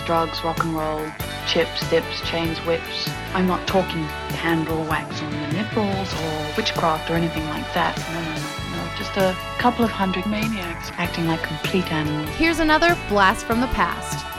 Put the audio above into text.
drugs, rock and roll, chips, dips, chains, whips. I'm not talking candle wax on the nipples or witchcraft or anything like that. No. Just a couple of hundred maniacs acting like complete animals. Here's another blast from the past.